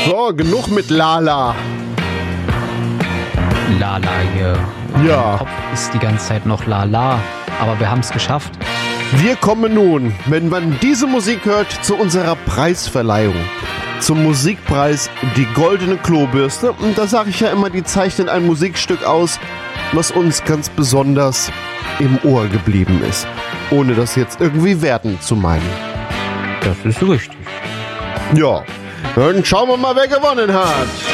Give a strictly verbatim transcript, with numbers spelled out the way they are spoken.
So, genug mit Lala. Lala hier. Ja. Mein Kopf ist die ganze Zeit noch Lala. Aber wir haben es geschafft. Wir kommen nun, wenn man diese Musik hört, zu unserer Preisverleihung. Zum Musikpreis Die Goldene Klobürste. Und da sage ich ja immer, die zeichnen ein Musikstück aus, was uns ganz besonders im Ohr geblieben ist. Ohne das jetzt irgendwie werten zu meinen. Das ist richtig. Ja, dann schauen wir mal, wer gewonnen hat.